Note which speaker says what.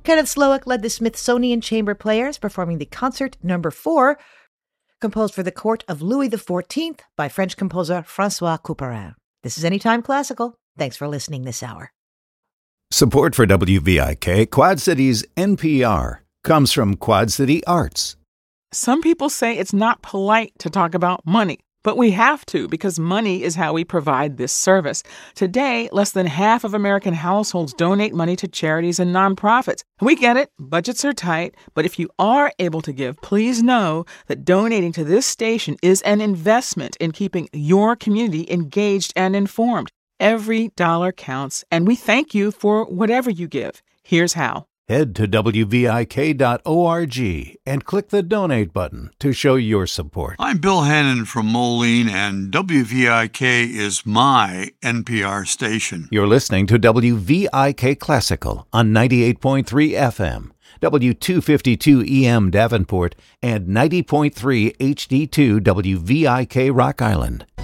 Speaker 1: Kenneth Slowick led the Smithsonian Chamber Players, performing the Concert No. 4, composed for the court of Louis XIV by French composer François Couperin. This is Anytime Classical. Thanks for listening this hour.
Speaker 2: Support for WVIK, Quad Cities NPR, comes from Quad City Arts.
Speaker 3: Some people say it's not polite to talk about money, but we have to because money is how we provide this service. Today, less than half of American households donate money to charities and nonprofits. We get it, budgets are tight, but if you are able to give, please know that donating to this station is an investment in keeping your community engaged and informed. Every dollar counts, and we thank you for whatever you give. Here's how.
Speaker 2: Head to WVIK.org and click the donate button to show your support.
Speaker 4: I'm Bill Hannon from Moline, and WVIK is my NPR station.
Speaker 2: You're listening to WVIK Classical on 98.3 FM, W252 EM Davenport, and 90.3 HD2 WVIK Rock Island.